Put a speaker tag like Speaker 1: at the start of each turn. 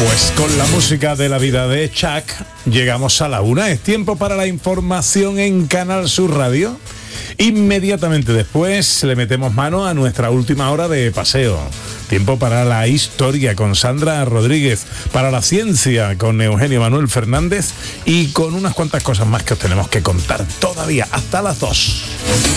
Speaker 1: Pues con la música de la vida de Chuck llegamos a la 1. Es tiempo para la información en Canal Sur Radio. Inmediatamente después le metemos mano a nuestra última hora de paseo. Tiempo para la historia con Sandra Rodríguez, para la ciencia con Eugenio Manuel Fernández y con unas cuantas cosas más que os tenemos que contar todavía hasta las 2.